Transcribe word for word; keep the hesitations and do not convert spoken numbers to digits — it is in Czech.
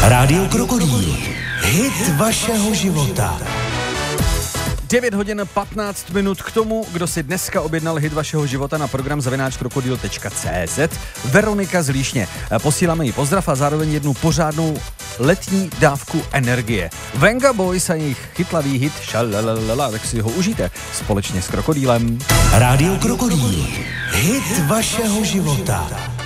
Rádio Krokodýl. Hit vašeho života. devět hodin patnáct minut k tomu, kdo si dneska objednal hit vašeho života na program zavináč krokodýl tečka cé zet. Veronika z Líšně. Posíláme jí pozdrav a zároveň jednu pořádnou letní dávku energie. Venga Boys a jejich chytlavý hit šalalalala, tak si ho užijte společně s Krokodýlem. Rádio Krokodýl. Hit vašeho života.